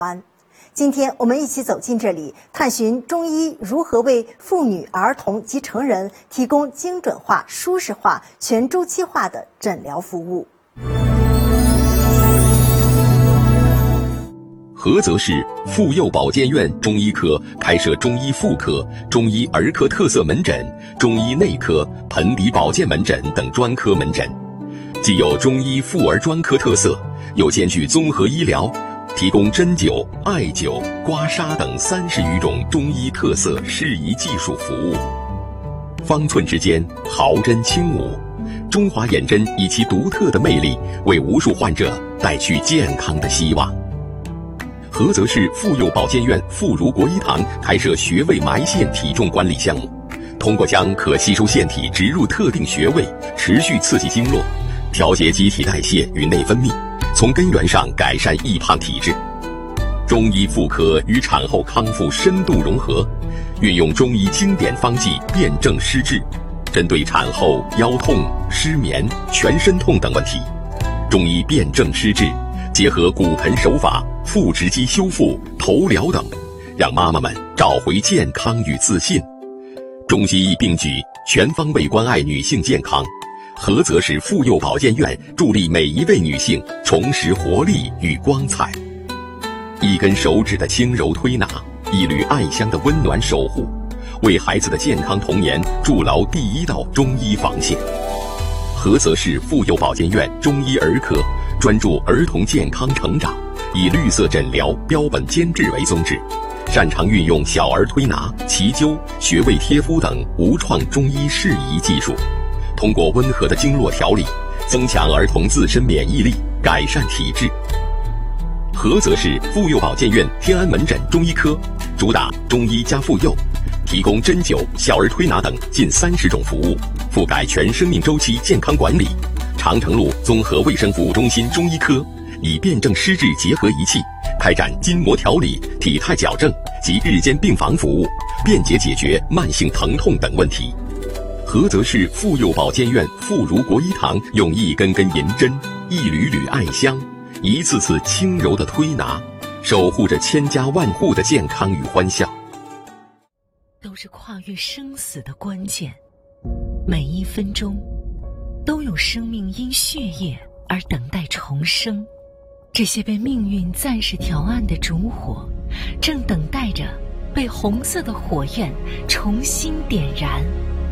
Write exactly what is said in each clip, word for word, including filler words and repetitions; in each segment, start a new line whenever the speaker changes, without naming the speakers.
湾。今天我们一起走进这里，探寻中医如何为妇女、儿童及成人提供精准化、舒适化、全周期化的诊疗服务。
菏泽市妇幼保健院中医科开设中医妇科、中医儿科特色门诊、中医内科、盆底保健门诊等专科门诊，既有中医妇儿专科特色，又兼具综合医疗，提供针灸、艾灸、刮痧等三十余种中医特色适宜技术服务。方寸之间，毫针轻舞，中华眼针以其独特的魅力，为无数患者带去健康的希望。菏泽市妇幼保健院妇孺国医堂开设穴位埋线体重管理项目，通过将可吸收腺体植入特定穴位，持续刺激经络，调节机体代谢与内分泌，从根源上改善易胖体质。中医妇科与产后康复深度融合，运用中医经典方剂辨证施治，针对产后腰痛、失眠、全身痛等问题，中医辨证施治，结合骨盆手法、腹直肌修复、头疗等，让妈妈们找回健康与自信。中西医并举，全方位关爱女性健康。菏泽市妇幼保健院助力每一位女性重拾活力与光彩。一根手指的轻柔推拿，一缕艾香的温暖守护，为孩子的健康童年筑牢第一道中医防线。菏泽市妇幼保健院中医儿科专注儿童健康成长，以绿色诊疗、标本兼治为宗旨，擅长运用小儿推拿、奇灸、穴位贴敷等无创中医适宜技术，通过温和的经络调理，增强儿童自身免疫力，改善体质。菏泽市妇幼保健院天安门诊中医科主打中医加妇幼，提供针灸、小儿推拿等近三十种服务，覆盖全生命周期健康管理。长城路综合卫生服务中心中医科以辨证施治结合仪器，开展筋膜调理、体态矫正及日间病房服务，便捷解决慢性疼痛等问题。菏泽市妇幼保健院妇孺国医堂用一根根银针、一缕缕艾香、一次次轻柔的推拿，守护着千家万户的健康与欢笑。
都是跨越生死的关键，每一分钟都有生命因血液而等待重生。这些被命运暂时调暗的烛火，正等待着被红色的火焰重新点燃。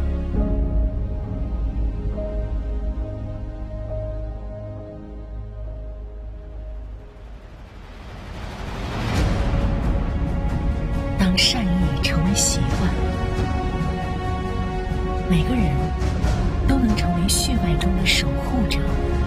当善意成为习惯，每个人都能成为血脉中的守护者。